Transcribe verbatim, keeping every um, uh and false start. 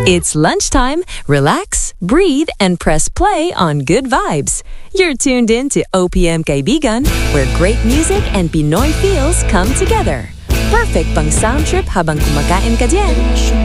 It's lunchtime. Relax, breathe, and press play on Good Vibes. You're tuned in to O P M Kaibigan, where great music and Pinoy feels come together. Perfect pang sound trip habang kumakain ka diyan.